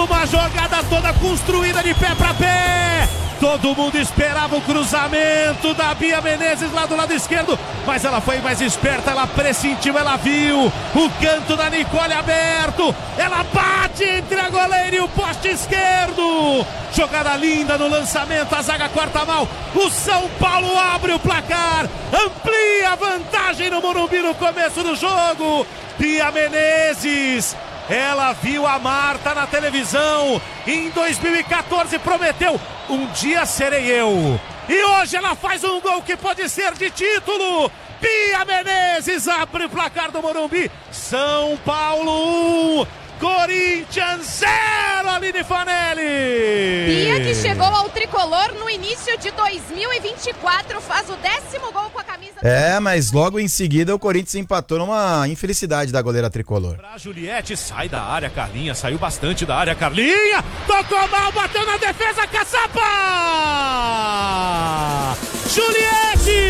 Uma jogada toda construída de pé para pé. Todo mundo esperava o cruzamento da Bia Menezes lá do lado esquerdo, mas ela foi mais esperta, ela pressentiu, ela viu o canto da Nicole aberto, ela bate entre a goleira e o poste esquerdo. Jogada linda no lançamento, a zaga corta mal, o São Paulo abre o placar, amplia a vantagem no Morumbi no começo do jogo. Bia Menezes, ela viu a Marta na televisão, em 2014 prometeu, um dia serei eu. E hoje ela faz um gol que pode ser de título. Bia Menezes abre o placar do Morumbi. São Paulo 1, Corinthians 0, Aline Fanelli. Bia, que chegou ao tricolor no início de 2024, faz o 10º gol com a camisa. Mas logo em seguida o Corinthians empatou numa infelicidade da goleira tricolor. Pra Juliette, sai da área, Carlinha, saiu bastante da área, Carlinha, tocou mal, bateu na defesa, Caçapa!